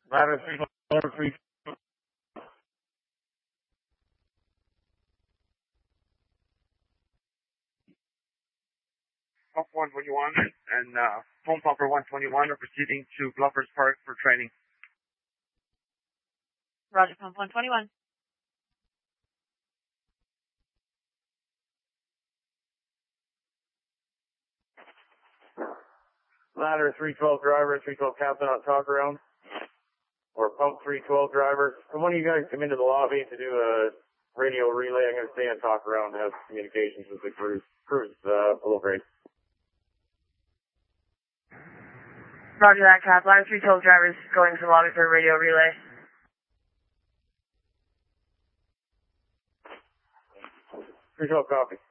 Ladder 312, 121 and phone pumper 121 are proceeding to Bluffers Park for training. Roger, pump 121. Ladder 312 driver, 312 captain on talk around. Or pump 312 driver. Can one of you guys come into the lobby to do a radio relay? I'm going to stay on talk around to have communications with the cruise below grade. Roger that, Cap. Ladder 312 drivers going to the lobby for a radio relay. 312 copy.